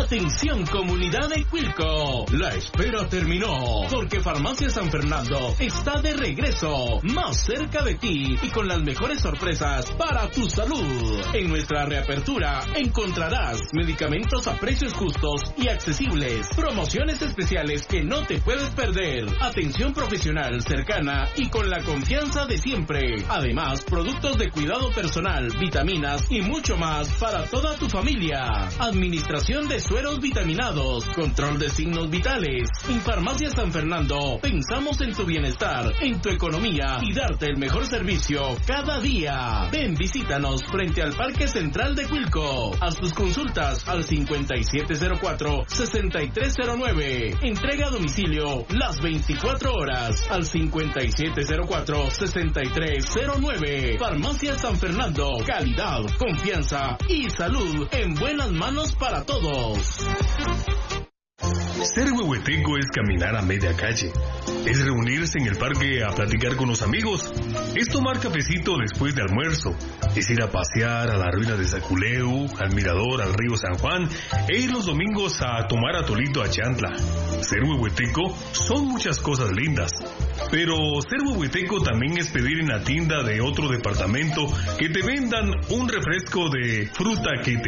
Atención comunidad de Cuilco, la espera terminó, porque Farmacia San Fernando está de regreso, más cerca de ti y con las mejores sorpresas para tu salud. En nuestra reapertura encontrarás medicamentos a precios justos y accesibles, promociones especiales que no te puedes perder, atención profesional cercana y con la confianza de siempre. Además, productos de cuidado personal, vitaminas y mucho más para toda tu familia. Administración de sueros vitaminados, control de signos vitales. En Farmacia San Fernando pensamos en tu bienestar, en tu economía y darte el mejor servicio cada día. Ven, visítanos frente al Parque Central de Cuilco. Haz tus consultas al 5704-6309. Entrega a domicilio las 24 horas al 5704-6309. Farmacia San Fernando, calidad, confianza y salud en buenas manos para todos. Ser huehueteco es caminar a media calle, es reunirse en el parque a platicar con los amigos, es tomar cafecito después de almuerzo, es ir a pasear a la ruina de Zaculeu, al mirador, al río San Juan, e ir los domingos a tomar atolito a Chantla. Ser huehueteco son muchas cosas lindas, pero ser huehueteco también es pedir en la tienda de otro departamento que te vendan un refresco de fruta que te